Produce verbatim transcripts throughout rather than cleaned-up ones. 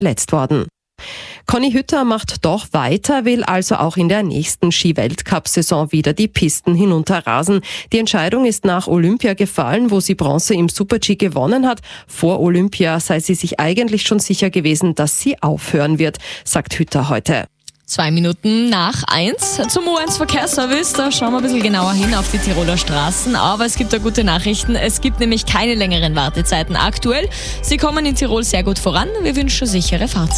verletzt worden. Conny Hütter macht doch weiter, will also auch in der nächsten Ski-Weltcup-Saison wieder die Pisten hinunterrasen. Die Entscheidung ist nach Olympia gefallen, wo sie Bronze im Super-G gewonnen hat. Vor Olympia sei sie sich eigentlich schon sicher gewesen, dass sie aufhören wird, sagt Hütter heute. Zwei Minuten nach eins zum U eins Verkehrsservice. Da schauen wir ein bisschen genauer hin auf die Tiroler Straßen. Aber es gibt da gute Nachrichten. Es gibt nämlich keine längeren Wartezeiten aktuell. Sie kommen in Tirol sehr gut voran. Wir wünschen sichere Fahrt.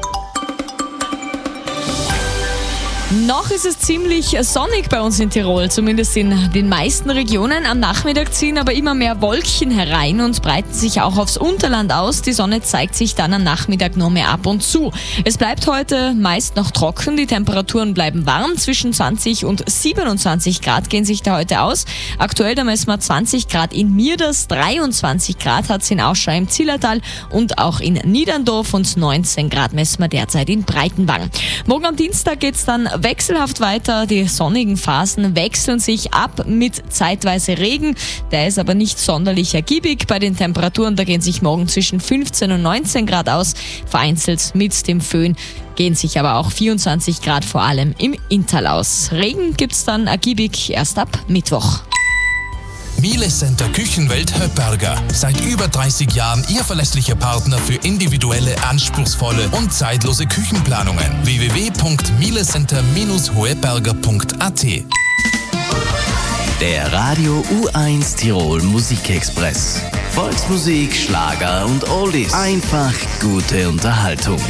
Noch ist es ziemlich sonnig bei uns in Tirol, zumindest in den meisten Regionen. Am Nachmittag ziehen aber immer mehr Wolken herein und breiten sich auch aufs Unterland aus. Die Sonne zeigt sich dann am Nachmittag nur mehr ab und zu. Es bleibt heute meist noch trocken, die Temperaturen bleiben warm. Zwischen zwanzig und siebenundzwanzig Grad gehen sich da heute aus. Aktuell da messen wir zwanzig Grad in Mierders, dreiundzwanzig Grad hat es in Ausschau im Zillertal und auch in Niederndorf und neunzehn Grad messen wir derzeit in Breitenwang. Morgen am Dienstag geht es dann wechselhaft weiter. Die sonnigen Phasen wechseln sich ab mit zeitweise Regen. Der ist aber nicht sonderlich ergiebig. Bei den Temperaturen, da gehen sich morgen zwischen fünfzehn und neunzehn Grad aus. Vereinzelt mit dem Föhn gehen sich aber auch vierundzwanzig Grad vor allem im Inntal aus. Regen gibt's dann ergiebig erst ab Mittwoch. Miele Center Küchenwelt Höpperger. Seit über dreißig Jahren Ihr verlässlicher Partner für individuelle, anspruchsvolle und zeitlose Küchenplanungen. w w w punkt mielecenter Bindestrich hoeberger punkt a t. Der Radio U eins Tirol Musikexpress. Volksmusik, Schlager und Oldies. Einfach gute Unterhaltung.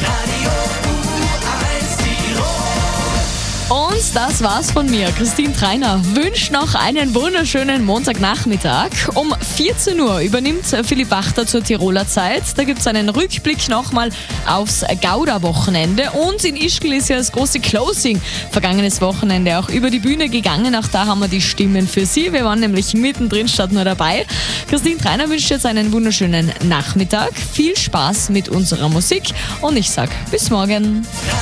Und das war's von mir. Christine Treiner wünscht noch einen wunderschönen Montagnachmittag. Um vierzehn Uhr übernimmt Philipp Wachter zur Tiroler Zeit. Da gibt's einen Rückblick nochmal aufs Gauda-Wochenende. Und in Ischgl ist ja das große Closing vergangenes Wochenende auch über die Bühne gegangen. Auch da haben wir die Stimmen für Sie. Wir waren nämlich mittendrin statt nur dabei. Christine Treiner wünscht jetzt einen wunderschönen Nachmittag. Viel Spaß mit unserer Musik. Und ich sag bis morgen.